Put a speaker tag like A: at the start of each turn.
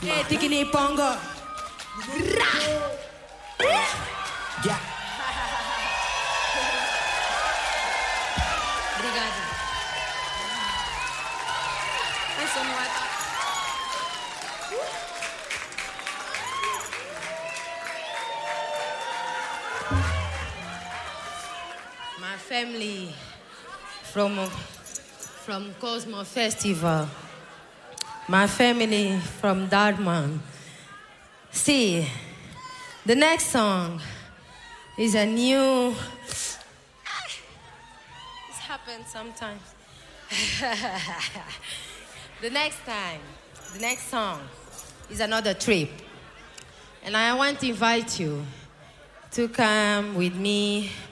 A: Hey, Tikini Pongo.
B: Yeah.
A: Obrigada. My family from Cosmo Festival. My family from Dartmouth. See, the next song is a new... This happens sometimes. The next song is another trip. And I want to invite you to come with me